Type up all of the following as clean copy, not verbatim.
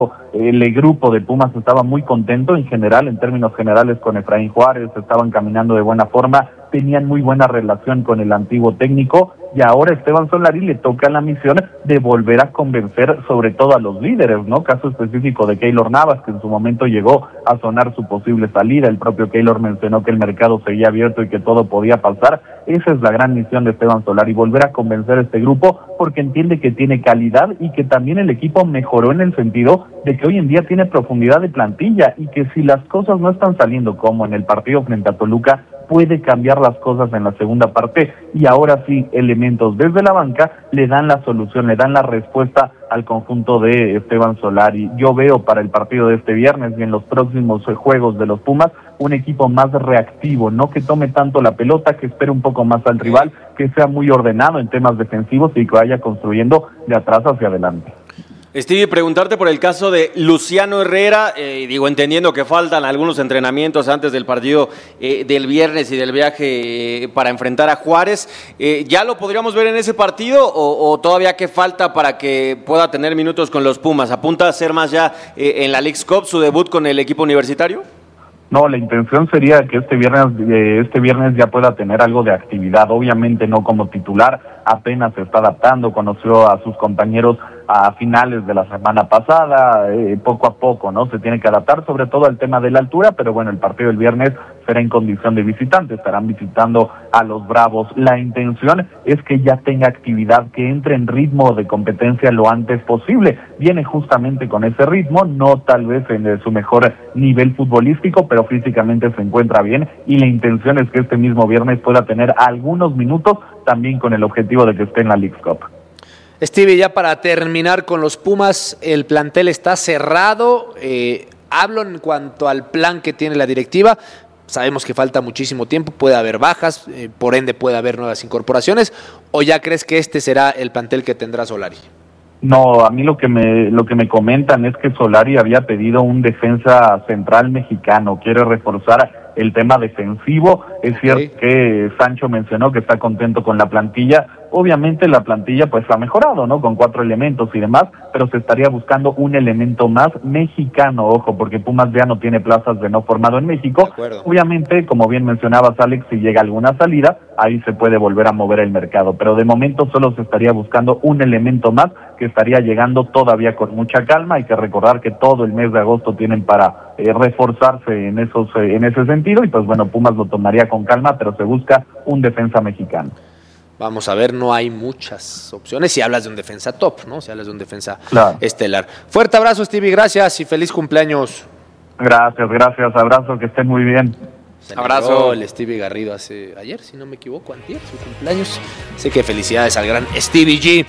El grupo de Pumas estaba muy contento en general, en términos generales, con Efraín Juárez, estaban caminando de buena forma, tenían muy buena relación con el antiguo técnico, y ahora Esteban Solari le toca la misión de volver a convencer sobre todo a los líderes, ¿no? Caso específico de Keylor Navas, que en su momento llegó a sonar su posible salida. El propio Keylor mencionó que el mercado seguía abierto y que todo podía pasar. Esa es la gran misión de Esteban Solari, volver a convencer a este grupo, porque entiende que tiene calidad y que también el equipo mejoró en el sentido de que hoy en día tiene profundidad de plantilla, y que si las cosas no están saliendo como en el partido frente a Toluca, puede cambiar las cosas en la segunda parte, y ahora sí, elementos desde la banca le dan la solución, le dan la respuesta al conjunto de Esteban Solari. Yo veo para el partido de este viernes y en los próximos juegos de los Pumas un equipo más reactivo, no que tome tanto la pelota, que espere un poco más al rival, que sea muy ordenado en temas defensivos y que vaya construyendo de atrás hacia adelante. Stevie, preguntarte por el caso de Luciano Herrera, entendiendo que faltan algunos entrenamientos antes del partido del viernes y del viaje para enfrentar a Juárez. ¿Ya lo podríamos ver en ese partido o todavía qué falta para que pueda tener minutos con los Pumas? ¿Apunta a ser más ya en la Leagues Cup su debut con el equipo universitario? No, la intención sería que este viernes ya pueda tener algo de actividad, obviamente no como titular, apenas se está adaptando, conoció a sus compañeros a finales de la semana pasada, poco a poco, ¿no? Se tiene que adaptar sobre todo al tema de la altura, pero bueno, el partido del viernes será en condición de visitante, estarán visitando a los Bravos. La intención es que ya tenga actividad, que entre en ritmo de competencia lo antes posible. Viene justamente con ese ritmo, no tal vez en su mejor nivel futbolístico, pero físicamente se encuentra bien, y la intención es que este mismo viernes pueda tener algunos minutos, también con el objetivo de que esté en la Leagues Cup. Stevie, ya para terminar con los Pumas, el plantel está cerrado. Hablo en cuanto al plan que tiene la directiva. Sabemos que falta muchísimo tiempo, puede haber bajas, por ende puede haber nuevas incorporaciones, ¿o ya crees que este será el plantel que tendrá Solari? No, a mí lo que me comentan es que Solari había pedido un defensa central mexicano, quiere reforzar el tema defensivo. Es cierto que Sancho mencionó que está contento con la plantilla. Obviamente la plantilla pues ha mejorado, ¿no? Con 4 elementos y demás, pero se estaría buscando un elemento más mexicano, ojo, porque Pumas ya no tiene plazas de no formado en México. Obviamente, como bien mencionabas, Alex, si llega alguna salida, ahí se puede volver a mover el mercado, pero de momento solo se estaría buscando un elemento más que estaría llegando todavía con mucha calma. Hay que recordar que todo el mes de agosto tienen para reforzarse en ese sentido, y pues bueno, Pumas lo tomaría con calma, pero se busca un defensa mexicano. Vamos a ver, no hay muchas opciones si hablas de un defensa top, ¿no? Si hablas de un defensa estelar. Fuerte abrazo, Stevie, gracias y feliz cumpleaños. Gracias, abrazo, que estén muy bien. Abrazo. El Stevie Garrido ayer, si no me equivoco, antier, su cumpleaños. Así que felicidades al gran Stevie G.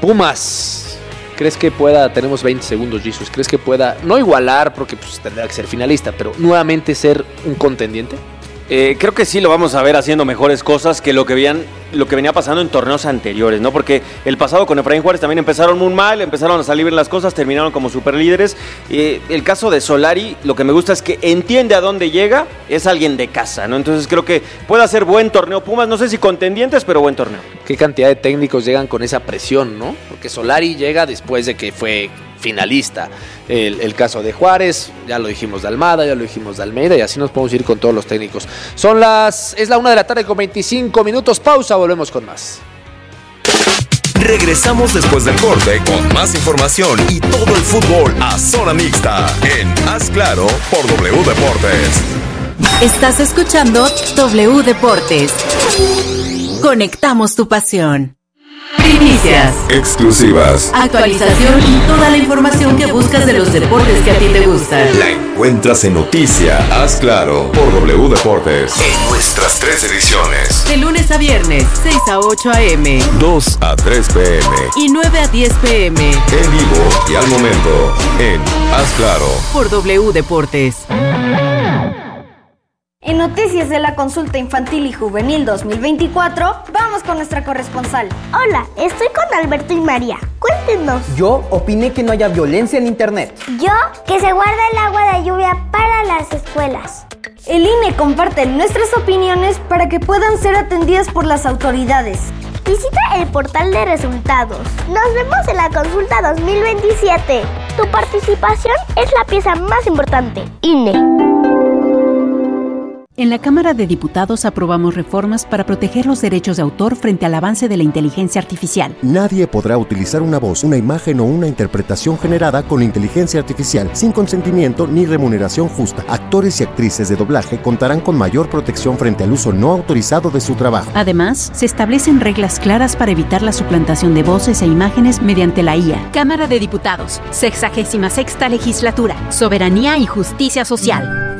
Pumas, ¿crees que pueda, tenemos 20 segundos, Jesus, ¿crees que pueda, no igualar, porque pues tendrá que ser finalista, pero nuevamente ser un contendiente? Creo que sí lo vamos a ver haciendo mejores cosas que lo que venía pasando en torneos anteriores, ¿no? Porque el pasado con Efraín Juárez también empezaron muy mal, empezaron a salir bien las cosas, terminaron como superlíderes. El caso de Solari, lo que me gusta es que entiende a dónde llega, es alguien de casa, ¿no? Entonces creo que puede hacer buen torneo Pumas, no sé si contendientes, pero buen torneo. ¿Qué cantidad de técnicos llegan con esa presión, no? Porque Solari llega después de que fue finalista. El caso de Juárez, ya lo dijimos de Almada, ya lo dijimos de Almeida, y así nos podemos ir con todos los técnicos. Es la 1:00 p.m. con 25 minutos, pausa, volvemos con más. Regresamos después del corte con más información y todo el fútbol a zona mixta en Haz Claro por W Deportes. Estás escuchando W Deportes. Conectamos tu pasión. Primicias, exclusivas, actualización y toda la información que buscas de los deportes que a ti te gustan. La encuentras en Noticia Haz Claro por W Deportes en nuestras 3 ediciones. De lunes a viernes, 6 a 8 a.m., 2 a 3 p.m. y 9 a 10 p.m. En vivo y al momento en Haz Claro por W Deportes. En noticias de la consulta infantil y juvenil 2024, vamos con nuestra corresponsal. Hola, estoy con Alberto y María. Cuéntenos. Yo opiné que no haya violencia en internet. Yo, que se guarde el agua de lluvia para las escuelas. El INE comparte nuestras opiniones para que puedan ser atendidas por las autoridades. Visita el portal de resultados. Nos vemos en la consulta 2027. Tu participación es la pieza más importante. INE. En la Cámara de Diputados aprobamos reformas para proteger los derechos de autor frente al avance de la inteligencia artificial. Nadie podrá utilizar una voz, una imagen o una interpretación generada con inteligencia artificial sin consentimiento ni remuneración justa. Actores y actrices de doblaje contarán con mayor protección frente al uso no autorizado de su trabajo. Además, se establecen reglas claras para evitar la suplantación de voces e imágenes mediante la IA. Cámara de Diputados, 66ª Legislatura, Soberanía y Justicia Social.